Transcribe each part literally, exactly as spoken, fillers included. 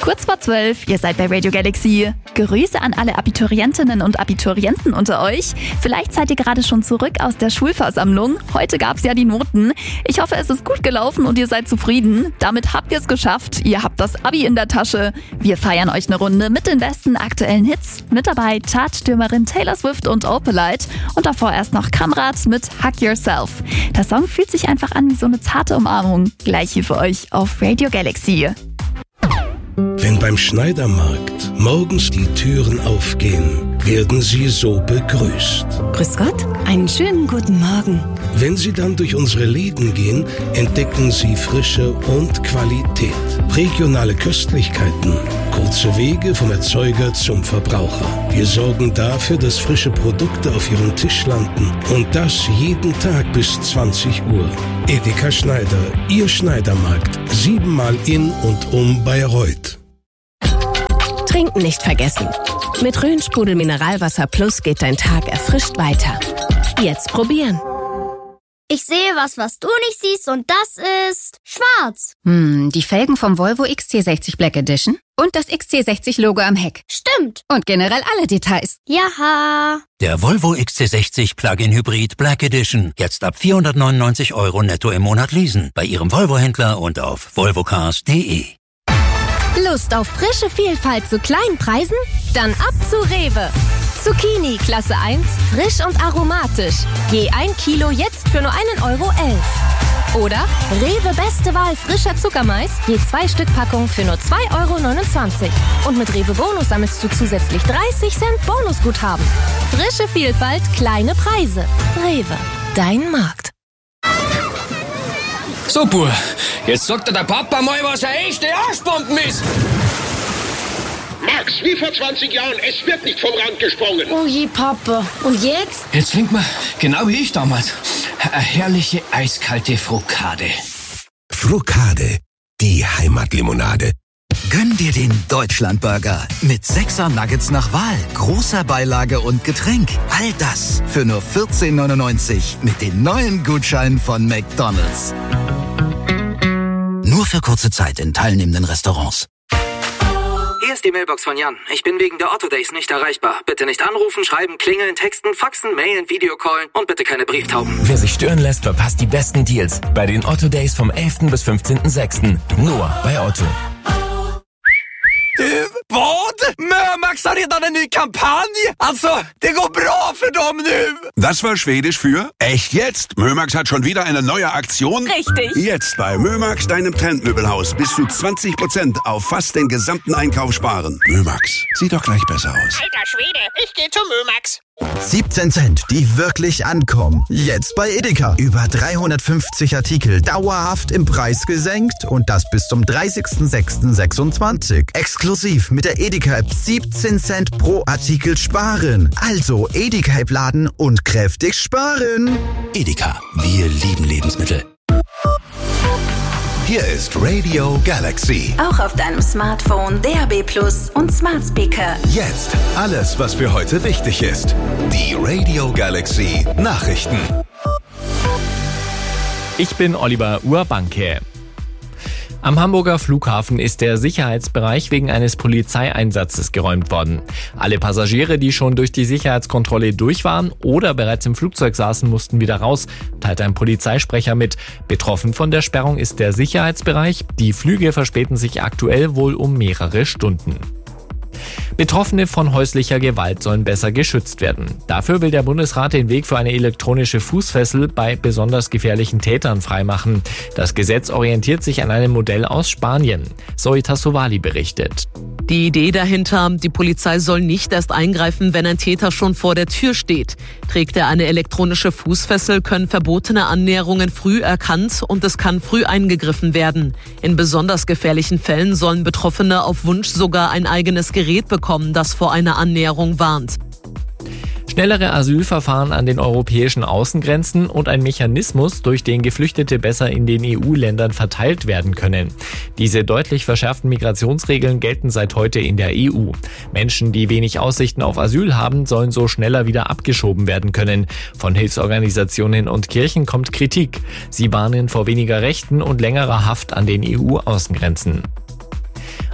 Kurz vor zwölf, ihr seid bei Radio Galaxy. Grüße an alle Abiturientinnen und Abiturienten unter euch. Vielleicht seid ihr gerade schon zurück aus der Schulversammlung. Heute gab's ja die Noten. Ich hoffe, es ist gut gelaufen und ihr seid zufrieden. Damit habt ihr es geschafft. Ihr habt das Abi in der Tasche. Wir feiern euch eine Runde mit den besten aktuellen Hits. Mit dabei Chartstürmerin Taylor Swift und Opalite. Und davor erst noch Kamrat mit Hug Yourself. Der Song fühlt sich einfach an wie so eine zarte Umarmung. Gleich hier für euch auf Radio Galaxy. Wenn beim Schneidermarkt morgens die Türen aufgehen, werden Sie so begrüßt. Grüß Gott, einen schönen guten Morgen. Wenn Sie dann durch unsere Läden gehen, entdecken Sie Frische und Qualität. Regionale Köstlichkeiten, kurze Wege vom Erzeuger zum Verbraucher. Wir sorgen dafür, dass frische Produkte auf Ihrem Tisch landen. Und das jeden Tag bis zwanzig Uhr. Edeka Schneider, Ihr Schneidermarkt. Siebenmal in und um Bayreuth. Trinken nicht vergessen. Mit Rhön-Sprudel Mineralwasser Plus geht dein Tag erfrischt weiter. Jetzt probieren. Ich sehe was, was du nicht siehst, und das ist schwarz. Hm, die Felgen vom Volvo X C sechzig Black Edition und das X C sechzig Logo am Heck. Stimmt. Und generell alle Details. Jaha. Der Volvo X C sechzig Plug-in Hybrid Black Edition. Jetzt ab vierhundertneunundneunzig Euro netto im Monat leasen. Bei Ihrem Volvo-Händler und auf volvocars punkt de. Lust auf frische Vielfalt zu kleinen Preisen? Dann ab zu Rewe. Zucchini Klasse eins, frisch und aromatisch. Je ein Kilo jetzt für nur einen Euro elf. Oder Rewe beste Wahl frischer Zuckermais, je zwei Stück Packung für nur zwei Euro neunundzwanzig. Und mit Rewe Bonus sammelst du zusätzlich dreißig Cent Bonusguthaben. Frische Vielfalt, kleine Preise. Rewe, dein Markt. So, Bur, jetzt sagt dir der Papa mal, was eine echte Arschbomben ist. Max, wie vor zwanzig Jahren, es wird nicht vom Rand gesprungen. Oh je, Papa. Und jetzt? Jetzt trinkt man, genau wie ich damals, eine herrliche eiskalte Frukade. Frukade, die Heimatlimonade. Gönn dir den Deutschlandburger mit sechser Nuggets nach Wahl, großer Beilage und Getränk. All das für nur vierzehn neunundneunzig mit den neuen Gutscheinen von McDonald's. Nur für kurze Zeit in teilnehmenden Restaurants. Hier ist die Mailbox von Jan. Ich bin wegen der Otto Days nicht erreichbar. Bitte nicht anrufen, schreiben, klingeln, texten, faxen, mailen, Videocallen und bitte keine Brieftauben. Wer sich stören lässt, verpasst die besten Deals bei den Otto Days vom elften bis fünfzehnten sechsten Nur bei Otto. Du, vad? Mömax har redan en ny kampanj! Alltså, det går bra för dem nu! Das war Schwedisch für echt jetzt. Mömax hat schon wieder eine neue Aktion. Richtig. Jetzt bei Mömax, deinem Trendmöbelhaus, bis zu zwanzig Prozent auf fast den gesamten Einkauf sparen. Mömax, sieht doch gleich besser aus. Alter Schwede, ich geh zu Mömax. siebzehn Cent, die wirklich ankommen. Jetzt bei Edeka. Über dreihundertfünfzig Artikel dauerhaft im Preis gesenkt und das bis zum dreißigsten sechsten sechsundzwanzig. Exklusiv mit der Edeka-App siebzehn Cent pro Artikel sparen. Also Edeka-App laden und kräftig sparen. Edeka, wir lieben Lebensmittel. Hier ist Radio Galaxy. Auch auf deinem Smartphone, D A B Plus und Smart Speaker. Jetzt alles, was für heute wichtig ist. Die Radio Galaxy Nachrichten. Ich bin Oliver Urbanke. Am Hamburger Flughafen ist der Sicherheitsbereich wegen eines Polizeieinsatzes geräumt worden. Alle Passagiere, die schon durch die Sicherheitskontrolle durch waren oder bereits im Flugzeug saßen, mussten wieder raus, teilt ein Polizeisprecher mit. Betroffen von der Sperrung ist der Sicherheitsbereich. Die Flüge verspäten sich aktuell wohl um mehrere Stunden. Betroffene von häuslicher Gewalt sollen besser geschützt werden. Dafür will der Bundesrat den Weg für eine elektronische Fußfessel bei besonders gefährlichen Tätern freimachen. Das Gesetz orientiert sich an einem Modell aus Spanien. Zoe Tassovali berichtet. Die Idee dahinter, die Polizei soll nicht erst eingreifen, wenn ein Täter schon vor der Tür steht. Trägt er eine elektronische Fußfessel, können verbotene Annäherungen früh erkannt und es kann früh eingegriffen werden. In besonders gefährlichen Fällen sollen Betroffene auf Wunsch sogar ein eigenes Gerät bekommen, das vor einer Annäherung warnt. Schnellere Asylverfahren an den europäischen Außengrenzen und ein Mechanismus, durch den Geflüchtete besser in den E U-Ländern verteilt werden können. Diese deutlich verschärften Migrationsregeln gelten seit heute in der E U. Menschen, die wenig Aussichten auf Asyl haben, sollen so schneller wieder abgeschoben werden können. Von Hilfsorganisationen und Kirchen kommt Kritik. Sie warnen vor weniger Rechten und längerer Haft an den E U-Außengrenzen.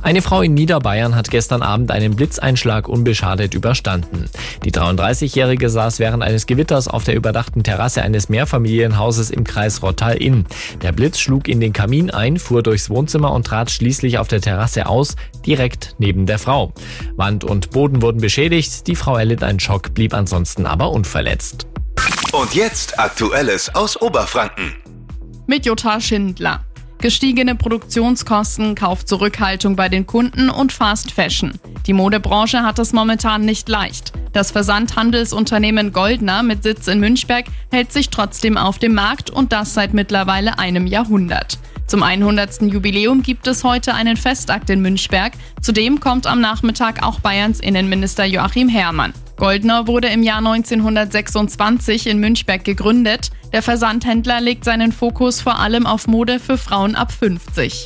Eine Frau in Niederbayern hat gestern Abend einen Blitzeinschlag unbeschadet überstanden. Die dreiunddreißigjährige saß während eines Gewitters auf der überdachten Terrasse eines Mehrfamilienhauses im Kreis Rottal-Inn. Der Blitz schlug in den Kamin ein, fuhr durchs Wohnzimmer und trat schließlich auf der Terrasse aus, direkt neben der Frau. Wand und Boden wurden beschädigt, die Frau erlitt einen Schock, blieb ansonsten aber unverletzt. Und jetzt Aktuelles aus Oberfranken. Mit Jutta Schindler. Gestiegene Produktionskosten, Kaufzurückhaltung bei den Kunden und Fast Fashion. Die Modebranche hat es momentan nicht leicht. Das Versandhandelsunternehmen Goldner mit Sitz in Münchberg hält sich trotzdem auf dem Markt und das seit mittlerweile einem Jahrhundert. Zum hundertsten Jubiläum gibt es heute einen Festakt in Münchberg. Zudem kommt am Nachmittag auch Bayerns Innenminister Joachim Herrmann. Goldner wurde im Jahr neunzehnhundertsechsundzwanzig in Münchberg gegründet. Der Versandhändler legt seinen Fokus vor allem auf Mode für Frauen ab fünfzig.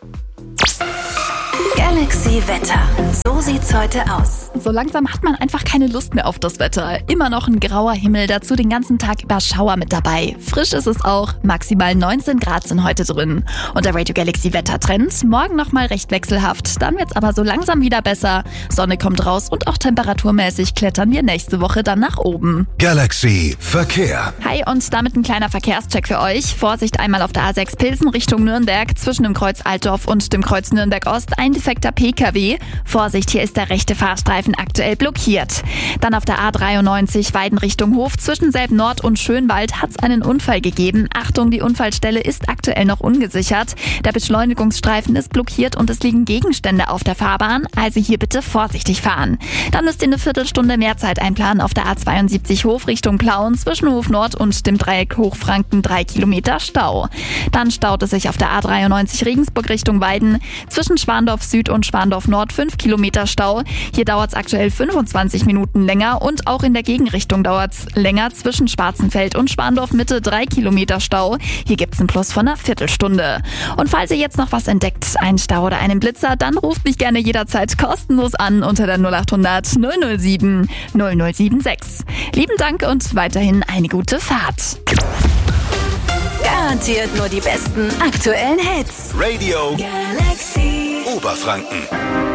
Galaxy Wetter. So sieht's heute aus. So langsam hat man einfach keine Lust mehr auf das Wetter. Immer noch ein grauer Himmel, dazu den ganzen Tag über Schauer mit dabei. Frisch ist es auch, maximal neunzehn Grad sind heute drin. Und der Radio Galaxy Wettertrend, morgen nochmal recht wechselhaft, dann wird's aber so langsam wieder besser. Sonne kommt raus und auch temperaturmäßig klettern wir nächste Woche dann nach oben. Galaxy Verkehr. Hi und damit ein kleiner Verkehrscheck für euch. Vorsicht einmal auf der A sechs Pilsen Richtung Nürnberg, zwischen dem Kreuz Altdorf und dem Kreuz Nürnberg Ost ein defekter P K W. Vorsicht, hier ist der rechte Fahrstreifen aktuell blockiert. Dann auf der A dreiundneunzig Weiden Richtung Hof, zwischen Selb-Nord und Schönwald hat es einen Unfall gegeben. Achtung, die Unfallstelle ist aktuell noch ungesichert. Der Beschleunigungsstreifen ist blockiert und es liegen Gegenstände auf der Fahrbahn, also hier bitte vorsichtig fahren. Dann müsst ihr eine Viertelstunde mehr Zeit einplanen auf der A zweiundsiebzig Hof Richtung Plauen, zwischen Hof Nord und dem Dreieck Hochfranken drei Kilometer Stau. Dann staut es sich auf der A dreiundneunzig Regensburg Richtung Weiden, zwischen Schwandorf Süd und Schwandorf Nord fünf Kilometer Stau. Hier dauert es aktuell fünfundzwanzig Minuten länger und auch in der Gegenrichtung dauert es länger, zwischen Schwarzenfeld und Schwandorf Mitte drei Kilometer Stau. Hier gibt es einen Plus von einer Viertelstunde. Und falls ihr jetzt noch was entdeckt, einen Stau oder einen Blitzer, dann ruft mich gerne jederzeit kostenlos an unter der null achthundert null null sieben null null sieben sechs. Lieben Dank und weiterhin eine gute Fahrt. Garantiert nur die besten aktuellen Hits. Radio Galaxy Oberfranken.